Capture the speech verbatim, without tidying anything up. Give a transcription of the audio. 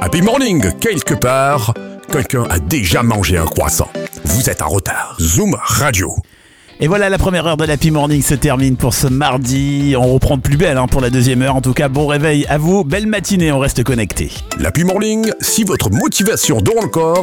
Happy Morning, quelque part, quelqu'un a déjà mangé un croissant. Vous êtes en retard. Zoom Radio. Et voilà, la première heure de l'Happy Morning se termine pour ce mardi. On reprend de plus belle hein, pour la deuxième heure. En tout cas, bon réveil à vous. Belle matinée, on reste connecté. L'Happy Morning, si votre motivation dort encore,